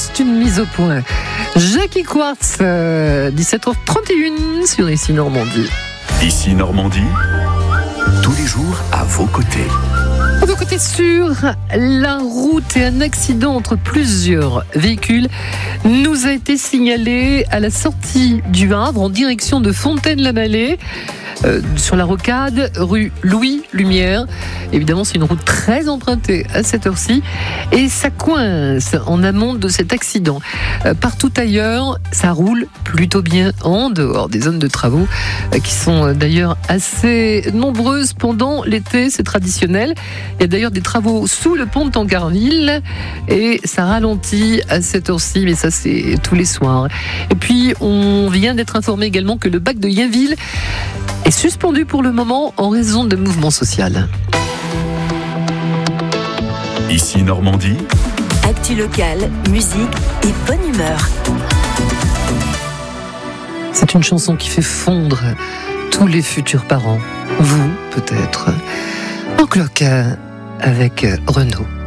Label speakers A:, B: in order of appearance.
A: juste une mise au point. Jackie Quartz, 17h31 sur Ici Normandie.
B: Ici Normandie, tous les jours à vos côtés.
A: À vos côtés sur la route, et un accident entre plusieurs véhicules nous a été signalé à la sortie du Havre en direction de Fontaine-la-Vallée. Sur la rocade, rue Louis Lumière. Évidemment, c'est une route très empruntée à cette heure-ci et ça coince en amont de cet accident. Partout ailleurs, ça roule plutôt bien en dehors des zones de travaux qui sont d'ailleurs assez nombreuses pendant l'été, c'est traditionnel. Il y a d'ailleurs des travaux sous le pont de Tancarville et ça ralentit à cette heure-ci, mais ça c'est tous les soirs. Et puis, on vient d'être informé également que le bac de Yainville est suspendu pour le moment en raison de mouvements sociaux.
B: Ici Normandie,
C: actu locale, musique et bonne humeur.
A: C'est une chanson qui fait fondre tous les futurs parents. Vous, peut-être. En cloque avec Renaud.